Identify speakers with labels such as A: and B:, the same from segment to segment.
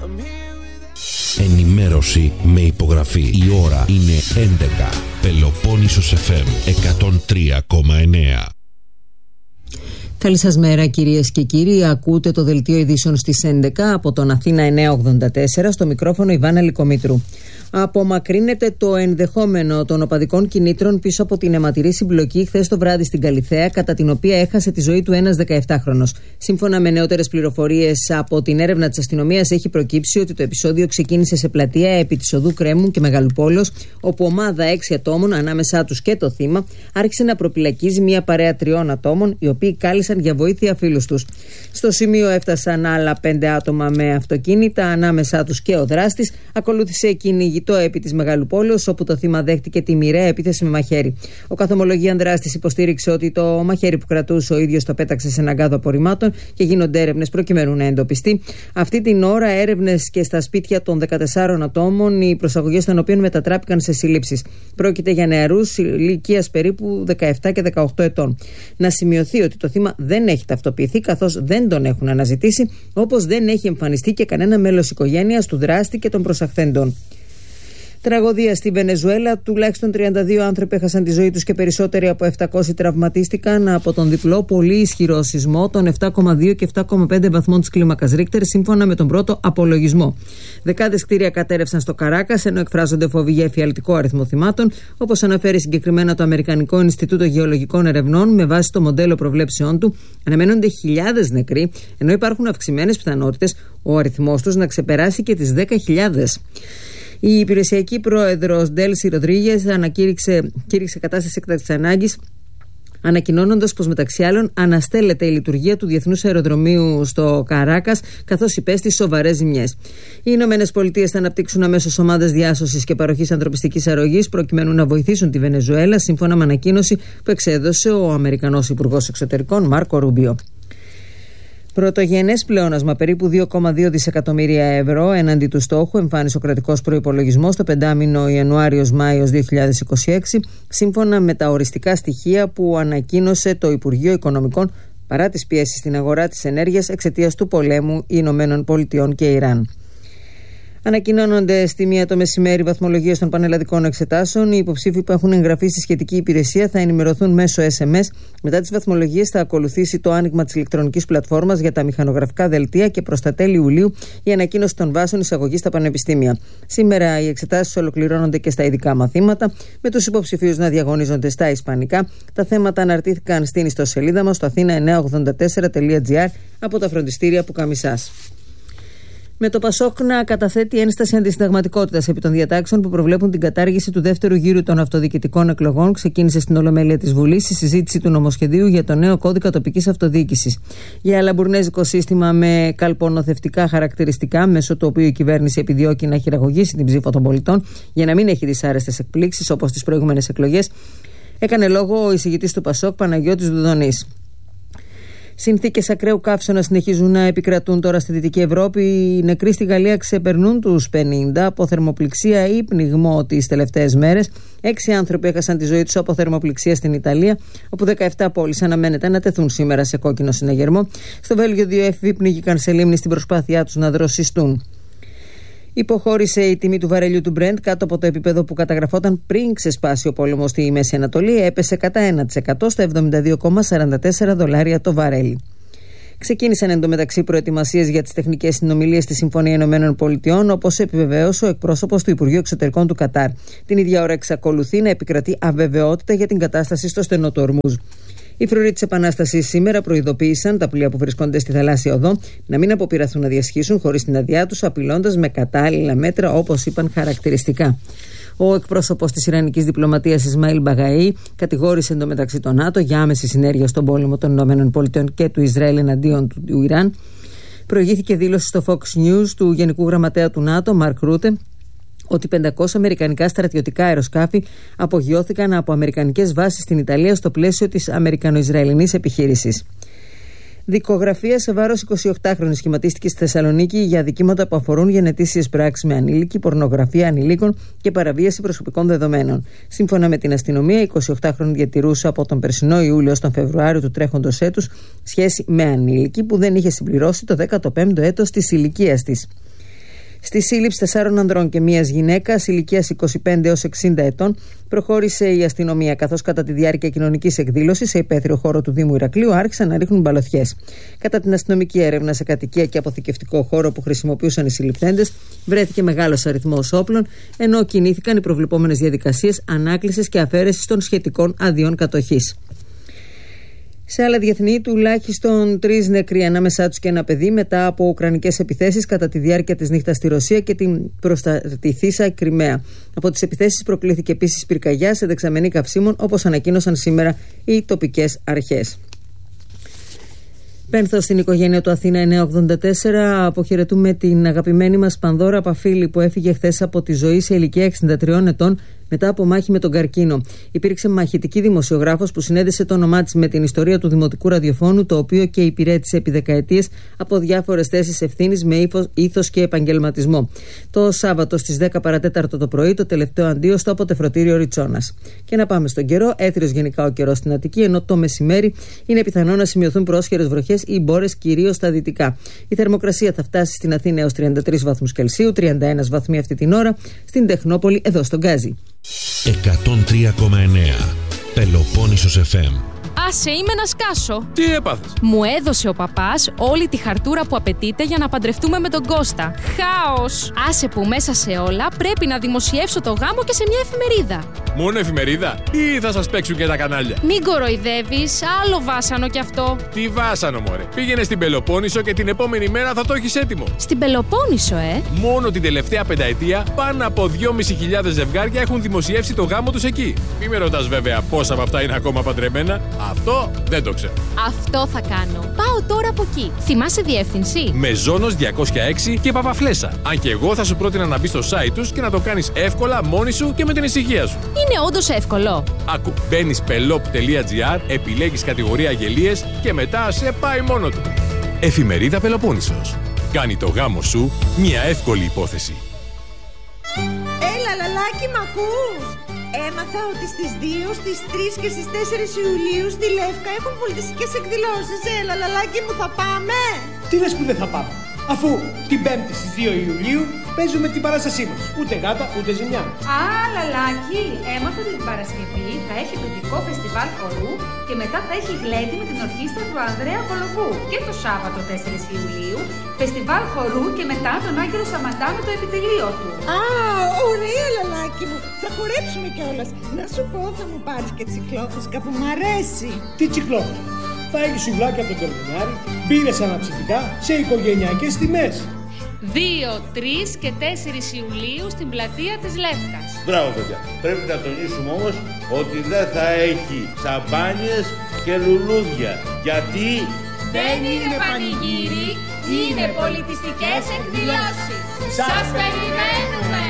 A: Ενημέρωση με υπογραφή. Η ώρα είναι 11. Πελοπόννησος FM 103,9.
B: Καλή σας μέρα κυρίες και κύριοι. Ακούτε το δελτίο ειδήσεων στις 11 από τον Αθήνα 984. Στο μικρόφωνο Ιβάνα Λικομήτρου. Απομακρύνεται το ενδεχόμενο των οπαδικών κινήτρων πίσω από την αιματηρή συμπλοκή χθες το βράδυ στην Καλιθέα, κατά την οποία έχασε τη ζωή του ένας 17χρονος. Σύμφωνα με νεότερες πληροφορίες από την έρευνα της αστυνομίας, έχει προκύψει ότι το επεισόδιο ξεκίνησε σε πλατεία επί της οδού Κρέμου και Μεγαλοπόλεως, όπου ομάδα 6 ατόμων, ανάμεσά τους και το θύμα, άρχισε να προπυλακίζει μια παρέα 3 ατόμων, οι οποίοι κάλεσαν για βοήθεια φίλους τους. Στο σημείο έφτασαν άλλα 5 άτομα με αυτοκίνητα, ανάμεσά τους και ο δράστης. Ακολούθησε κυνηγητό επί της Μεγαλοπόλεως, όπου το θύμα δέχτηκε τη μοιραία επίθεση με μαχαίρι. Ο καθομολογίαν δράστης υποστήριξε ότι το μαχαίρι που κρατούσε ο ίδιος το πέταξε σε έναν κάδο απορριμμάτων και γίνονται έρευνες προκειμένου να εντοπιστεί. Αυτή την ώρα έρευνες και στα σπίτια των 14 ατόμων, οι προσαγωγές των οποίων μετατράπηκαν σε συλλήψεις. Πρόκειται για νεαρούς ηλικίας περίπου 17 και 18 ετών. Να σημειωθεί ότι το θύμα δεν έχει ταυτοποιηθεί, καθώς δεν τον έχουν αναζητήσει, όπως δεν έχει εμφανιστεί και κανένα μέλος οικογένειας του δράστη και των προσαχθέντων. Τραγωδία στη Βενεζουέλα. Τουλάχιστον 32 άνθρωποι έχασαν τη ζωή τους και περισσότεροι από 700 τραυματίστηκαν από τον διπλό πολύ ισχυρό σεισμό των 7,2 και 7,5 βαθμών της κλίμακας Ρίχτερ, σύμφωνα με τον πρώτο απολογισμό. Δεκάδες κτίρια κατέρευσαν στο Καράκας, ενώ εκφράζονται φόβοι για εφιαλτικό αριθμό θυμάτων, όπως αναφέρει συγκεκριμένα το Αμερικανικό Ινστιτούτο Γεωλογικών Ερευνών. Με βάση το μοντέλο προβλέψεών του, αναμένονται χιλιάδες νεκροί, ενώ υπάρχουν αυξημένες πιθανότητες ο αριθμός τους να ξεπεράσει και τις 10.000. Η υπηρεσιακή πρόεδρος Ντέλσι Ροδρίγες κήρυξε κατάσταση έκτακτης ανάγκης, ανακοινώνοντας πως μεταξύ άλλων αναστέλλεται η λειτουργία του Διεθνούς Αεροδρομίου στο Καράκας, καθώς υπέστη σοβαρές ζημιές. Οι Ηνωμένες Πολιτείες θα αναπτύξουν αμέσως ομάδες διάσωσης και παροχής ανθρωπιστικής αρρωγής προκειμένου να βοηθήσουν τη Βενεζουέλα, σύμφωνα με ανακοίνωση που εξέδωσε ο Αμερικανός Υπουργός Εξωτερικών Μάρκο Ρούμπιο. Πρωτογενές πλεόνασμα περίπου 2,2 δισεκατομμύρια ευρώ έναντι του στόχου εμφάνισε ο κρατικός προϋπολογισμός το πεντάμινο Ιανουάριος-Μάιος 2026, σύμφωνα με τα οριστικά στοιχεία που ανακοίνωσε το Υπουργείο Οικονομικών, παρά τις πιέσεις στην αγορά της ενέργειας εξαιτίας του πολέμου Ηνωμένων Πολιτειών και Ιράν. Ανακοινώνονται στη 1 το μεσημέρι βαθμολογίες των πανελλαδικών εξετάσεων. Οι υποψήφοι που έχουν εγγραφεί στη σχετική υπηρεσία θα ενημερωθούν μέσω SMS. Μετά τις βαθμολογίες θα ακολουθήσει το άνοιγμα της ηλεκτρονικής πλατφόρμας για τα μηχανογραφικά δελτία και προς τα τέλη Ιουλίου η ανακοίνωση των βάσεων εισαγωγής στα πανεπιστήμια. Σήμερα οι εξετάσεις ολοκληρώνονται και στα ειδικά μαθήματα, με τους υποψηφίους να διαγωνίζονται στα ισπανικά. Τα θέματα αναρτήθηκαν στην ιστοσελίδα μας στο athena984.gr από τα φροντιστήρια Πουκαμισάς. Με το Πασόκ να καταθέτει ένσταση αντισυνταγματικότητας επί των διατάξεων που προβλέπουν την κατάργηση του δεύτερου γύρου των αυτοδιοικητικών εκλογών, ξεκίνησε στην Ολομέλεια της Βουλής η συζήτηση του νομοσχεδίου για το νέο κώδικα τοπικής αυτοδιοίκησης. Για λαμπουρνέζικο σύστημα με καλπονοθευτικά χαρακτηριστικά, μέσω του οποίου η κυβέρνηση επιδιώκει να χειραγωγήσει την ψήφο των πολιτών για να μην έχει δυσάρεστες εκπλήξεις όπως τις προηγούμενες εκλογές, έκανε λόγο ο εισηγητής του Πασόκ Παναγιώτης Δουδονής. Συνθήκες ακραίου καύσωνα συνεχίζουν να επικρατούν τώρα στη Δυτική Ευρώπη. Οι νεκροί στη Γαλλία ξεπερνούν τους 50 από θερμοπληξία ή πνιγμό τις τελευταίες μέρες. 6 άνθρωποι έχασαν τη ζωή τους από θερμοπληξία στην Ιταλία, όπου 17 πόλεις αναμένεται να τεθούν σήμερα σε κόκκινο συναγερμό. Στο Βέλγιο 2 έφηβοι πνίγηκαν σε λίμνη στην προσπάθειά τους να δροσιστούν. Υποχώρησε η τιμή του βαρελιού του Brent κάτω από το επίπεδο που καταγραφόταν πριν ξεσπάσει ο πόλεμος στη Μέση Ανατολή. Έπεσε κατά 1% στα $72,44 το βαρέλι. Ξεκίνησαν εντωμεταξύ προετοιμασίες για τις τεχνικές συνομιλίες στη Συμφωνία Ηνωμένων Πολιτειών, όπως επιβεβαίωσε ο εκπρόσωπος του Υπουργείου Εξωτερικών του Κατάρ. Την ίδια ώρα εξακολουθεί να επικρατεί αβεβαιότητα για την κατάσταση στο στενό του Ορμούζ. Οι φρουροί της Επανάστασης σήμερα προειδοποίησαν τα πλοία που βρισκόνται στη θαλάσσια οδό να μην αποπειραθούν να διασχίσουν χωρίς την αδειά τους, απειλώντας με κατάλληλα μέτρα, όπως είπαν χαρακτηριστικά. Ο εκπρόσωπος της Ιρανικής διπλωματίας Ισμαήλ Μπαγαή κατηγόρησε εντωμεταξύ τον ΝΑΤΟ για άμεση συνέργεια στον πόλεμο των ΗΠΑ και του Ισραήλ εναντίον του Ιράν. Προηγήθηκε δήλωση στο Fox News του Γενικού Γραμματέα του ΝΑΤΟ, Μαρκ Ρούτε, ότι 500 αμερικανικά στρατιωτικά αεροσκάφη απογειώθηκαν από αμερικανικές βάσεις στην Ιταλία στο πλαίσιο της αμερικανο-ισραηλινής επιχείρησης. Δικογραφία σε βάρος 28χρονης σχηματίστηκε στη Θεσσαλονίκη για αδικήματα που αφορούν γενετήσιες πράξεις με ανήλικη, πορνογραφία ανηλίκων και παραβίαση προσωπικών δεδομένων. Σύμφωνα με την αστυνομία, η 28χρονη διατηρούσε από τον περσινό Ιούλιο στον Φεβρουάριο του τρέχοντος έτους σχέση με ανήλικη που δεν είχε συμπληρώσει το 15ο έτος της ηλικίας της. Στη σύλληψη 4 ανδρών και μιας γυναίκας ηλικίας 25 έως 60 ετών προχώρησε η αστυνομία, καθώς κατά τη διάρκεια κοινωνικής εκδήλωσης σε υπαίθριο χώρο του Δήμου Ηρακλείου άρχισαν να ρίχνουν μπαλωθιές. Κατά την αστυνομική έρευνα σε κατοικία και αποθηκευτικό χώρο που χρησιμοποιούσαν οι συλληφθέντες, βρέθηκε μεγάλος αριθμός όπλων, ενώ κινήθηκαν οι προβλεπόμενες διαδικασίες ανάκλησης και αφαίρεσης των σχετικών αδειών κατοχής. Σε άλλα διεθνή, τουλάχιστον 3 νεκροί, ανάμεσά τους και ένα παιδί, μετά από ουκρανικές επιθέσεις κατά τη διάρκεια της νύχτας στη Ρωσία και την προστατηθήσα Κριμαία. Από τις επιθέσεις προκλήθηκε επίσης πυρκαγιά σε δεξαμενή καυσίμων, όπως ανακοίνωσαν σήμερα οι τοπικές αρχές. Πένθος στην οικογένεια του Αθήνα 984. Αποχαιρετούμε την αγαπημένη μας Πανδώρα Παφίλη, που έφυγε χθες από τη ζωή σε ηλικία 63 ετών μετά από μάχη με τον καρκίνο. Υπήρξε μαχητική δημοσιογράφος που συνέδεσε το όνομά της με την ιστορία του δημοτικού ραδιοφώνου, το οποίο και υπηρέτησε επί δεκαετίες από διάφορες θέσεις ευθύνης με ήθος και επαγγελματισμό. Το Σάββατο στις 10 παρατέταρτο το πρωί, το τελευταίο αντίο στο αποτεφρωτήριο Ριτσόνας. Και να πάμε στον καιρό. Έθριος γενικά ο καιρός στην Αττική, ενώ το μεσημέρι είναι πιθανό να σημειωθούν πρόσχερες βροχές ή μπόρες, κυρίως στα δυτικά. Η θερμοκρασία θα φτάσει στην Αθήνα έως 33 βαθμούς Κελσίου, 31 βαθμοί αυτή την ώρα στην Τεχνόπολη, εδώ στον Γκάζι.
A: 103,9 Πελοπόννησος FM.
C: Άσε, είμαι να σκάσω.
D: Τι έπαθες?
C: Μου έδωσε ο παπάς όλη τη χαρτούρα που απαιτείται για να παντρευτούμε με τον Κώστα. Χάος! Άσε που μέσα σε όλα πρέπει να δημοσιεύσω το γάμο και σε μια εφημερίδα.
D: Μόνο εφημερίδα ή θα σας παίξουν και τα κανάλια?
C: Μην κοροϊδεύεις, άλλο βάσανο κι αυτό.
D: Τι βάσανο, μωρέ? Πήγαινε στην Πελοπόννησο και την επόμενη μέρα θα το έχεις έτοιμο.
C: Στην Πελοπόννησο,
D: Μόνο την τελευταία πενταετία πάνω από 2.500 ζευγάρια έχουν δημοσιεύσει το γάμο τους εκεί. Μη με ρωτάς βέβαια πόσα από αυτά είναι ακόμα παντρεμένα. Αυτό δεν το ξέρω.
C: Αυτό θα κάνω. Πάω τώρα από εκεί. Θυμάσαι διεύθυνση?
D: Μεζόνος 206 και Παπαφλέσσα. Αν και εγώ θα σου πρότεινα να μπεις στο site τους και να το κάνεις εύκολα μόνη σου και με την ησυχία σου.
C: Είναι όντως εύκολο.
D: Άκου, μπαίνεις pelop.gr, επιλέγεις κατηγορία αγγελίες και μετά σε πάει μόνο του. Εφημερίδα Πελοπόννησος. Κάνει το γάμο σου μια εύκολη υπόθεση.
E: Έλα, λαλάκι, μ' ακούς? Έμαθα ότι στις 2, στις 3 και στις 4 Ιουλίου στη Λεύκα έχουν πολιτιστικές εκδηλώσεις. Έλα, λαλάκι μου, θα πάμε?
F: Τι λες που δεν θα πάμε, αφού την 5η στις 2 Ιουλίου παίζουμε την παράστασή μας. Ούτε γάτα, ούτε ζημιά.
G: Α, λαλάκι, έμαθα ότι την Παρασκευή θα έχει παιδικό φεστιβάλ χορού και μετά θα έχει γλέντι με την ορχήστρα του Ανδρέα Κολοβού. Και το Σάββατο 4 Ιουλίου, φεστιβάλ χορού και μετά τον Άγγελο Σαμαντά με το επιτελείο του.
E: Α, ωραία, λαλάκι μου. Θα χορέψουμε κιόλας. Να σου πω, θα μου πάρεις και τσικλόφουσκα που μ' αρέσει.
F: Τι τσικλόφουσκα? Θα έχει σουβλάκια από τον Κορδονιάρη, μπύρες αναψυκτικά σε οικογενειακές τιμές.
H: 2, 3 και 4 Ιουλίου στην πλατεία της Λεύκας.
I: Μπράβο, παιδιά. Πρέπει να τονίσουμε όμως ότι δεν θα έχει σαμπάνιες και λουλούδια. Γιατί
H: δεν είναι πανηγύρι, είναι πολιτιστικές εκδηλώσεις. Σας περιμένουμε!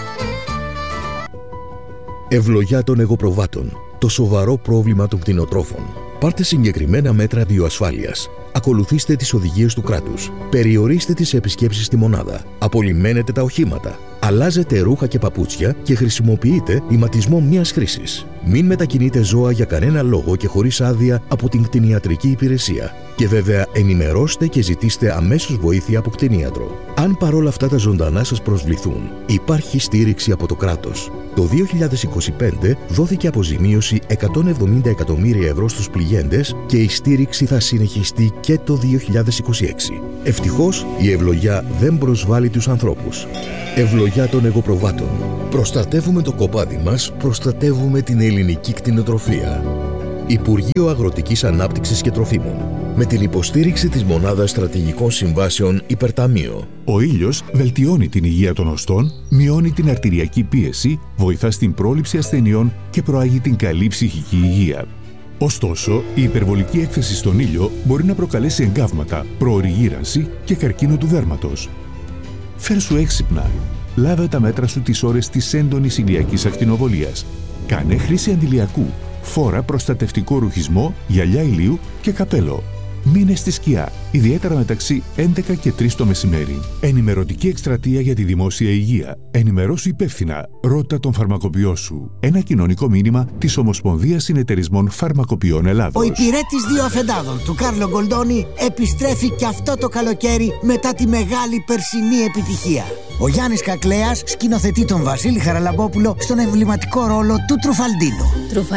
J: Ευλογιά των εγωπροβάτων. Το σοβαρό πρόβλημα των κτηνοτρόφων. Πάρτε συγκεκριμένα μέτρα βιοασφάλειας. Ακολουθήστε τις οδηγίες του κράτους. Περιορίστε τις επισκέψεις στη μονάδα. Απολυμμένετε τα οχήματα. Αλλάζετε ρούχα και παπούτσια και χρησιμοποιείτε ηματισμό μιας χρήσης. Μην μετακινείτε ζώα για κανένα λόγο και χωρίς άδεια από την κτηνιατρική υπηρεσία. Και βέβαια ενημερώστε και ζητήστε αμέσως βοήθεια από κτηνίατρο. Αν παρόλα αυτά τα ζωντανά σας προσβληθούν, υπάρχει στήριξη από το κράτος. Το 2025 δόθηκε αποζημίωση 170 εκατομμύρια ευρώ στους πληγέντες και η στήριξη θα συνεχιστεί και το 2026. Ευτυχώς η ευλογιά δεν προσβάλλει τους ανθρώπους. Ευλογιά των εγωπροβάτων. Προστατεύουμε το κοπάδι μας, προστατεύουμε την ελληνική κτηνοτροφία. Υπουργείο Αγροτικής Ανάπτυξης και Τροφίμων. Με την υποστήριξη της Μονάδας Στρατηγικών Συμβάσεων Υπερταμείο.
K: Ο ήλιος βελτιώνει την υγεία των οστών, μειώνει την αρτηριακή πίεση, βοηθά στην πρόληψη ασθενειών και προάγει την καλή ψυχική υγεία. Ωστόσο, η υπερβολική έκθεση στον ήλιο μπορεί να προκαλέσει εγκάβματα, προωρή γύρανση και καρκίνο του δέρματος. Φέρσου έξυπνα. Λάβε τα μέτρα σου τις ώρες της έντονης ηλιακής ακτινοβολίας. Κάνε χρήση αντιλιακού. Φόρα προστατευτικό ρουχισμό, γυαλιά ηλίου και καπέλο. Μείνε στη σκιά, ιδιαίτερα μεταξύ 11 και 3 το μεσημέρι. Ενημερωτική εκστρατεία για τη δημόσια υγεία. Ενημερώσου υπεύθυνα. Ρώτα τον φαρμακοποιό σου. Ένα κοινωνικό μήνυμα της Ομοσπονδίας Συνεταιρισμών Φαρμακοποιών Ελλάδος.
L: Ο υπηρέτης 2 αφεντάδων του Κάρλο Γκολντόνι επιστρέφει και αυτό το καλοκαίρι μετά τη μεγάλη περσινή επιτυχία. Ο Γιάννης Κακλέας σκηνοθετεί τον Βασίλη Χαραλαμπόπουλο στον εμβληματικό ρόλο του Τρουφαλντίνο.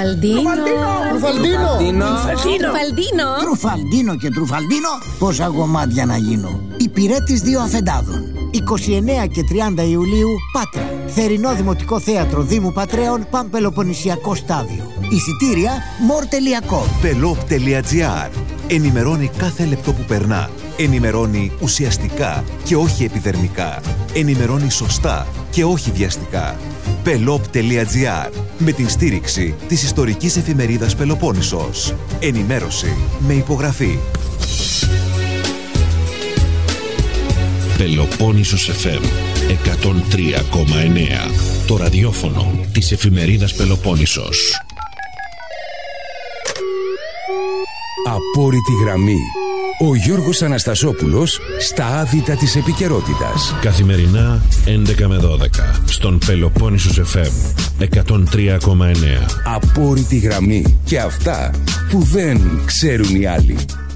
L: Τρουφαλντίνο και Τρουφαλντίνο, πόσα γομάτια να γίνω. Υπηρέτης δύο αφεντάδων. 29 και 30 Ιουλίου, Πάτρα. Θερινό Δημοτικό Θέατρο Δήμου Πατρέων, Παμπελοποννησιακό Στάδιο. Εισιτήρια more.com.
M: Pelop.gr. Ενημερώνει κάθε λεπτό που περνά. Ενημερώνει ουσιαστικά και όχι επιδερμικά. Ενημερώνει σωστά και όχι βιαστικά. Pelop.gr. Με την στήριξη της ιστορικής εφημερίδας Πελοπόννησος. Ενημέρωση με υπογραφή.
A: Πελοπόννησος FM 103,9. Το ραδιόφωνο της εφημερίδας Πελοπόννησος.
N: Απόρριτη γραμμή. Ο Γιώργος Αναστασόπουλος στα άδυτα της επικαιρότητας.
A: Καθημερινά 11 με 12 στον Πελοπόννησος FM 103,9.
N: Απόρριτη γραμμή. Και αυτά που δεν ξέρουν οι άλλοι.